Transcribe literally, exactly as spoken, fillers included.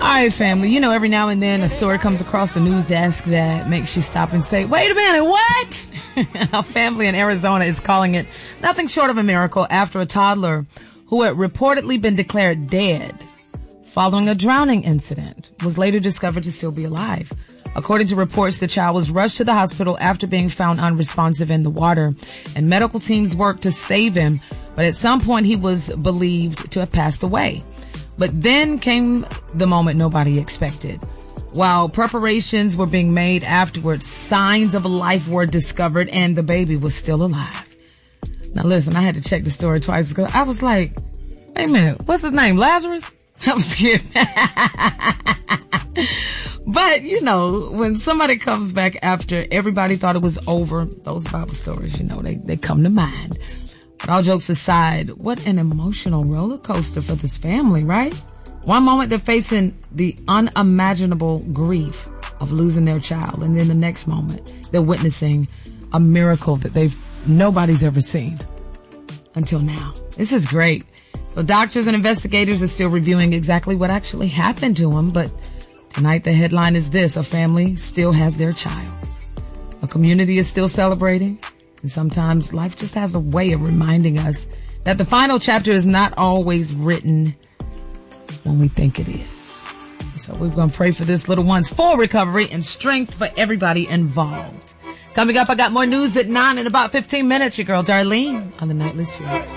right, family. You know, every now and then a story comes across the news desk that makes you stop and say, wait a minute, what? A family in Arizona is calling it nothing short of a miracle after a toddler who had reportedly been declared dead following a drowning incident was later discovered to still be alive. According to reports, the child was rushed to the hospital after being found unresponsive in the water, and medical teams worked to save him, but at some point he was believed to have passed away. But then came the moment nobody expected. While preparations were being made afterwards, signs of life were discovered and the baby was still alive. Now listen, I had to check the story twice because I was like, wait a minute, what's his name, Lazarus? I was kidding. But, you know, when somebody comes back after everybody thought it was over, those Bible stories, you know, they, they come to mind. But all jokes aside, what an emotional roller coaster for this family, right? One moment they're facing the unimaginable grief of losing their child, and then the next moment they're witnessing a miracle that they've nobody's ever seen until now. This is great. So doctors and investigators are still reviewing exactly what actually happened to him, but tonight the headline is this: a family still has their child. A community is still celebrating. And sometimes life just has a way of reminding us that the final chapter is not always written when we think it is. So we're going to pray for this little one's full recovery and strength for everybody involved. Coming up, I got more news at nine in about fifteen minutes. Your girl Darlene on the Nightly Sphere.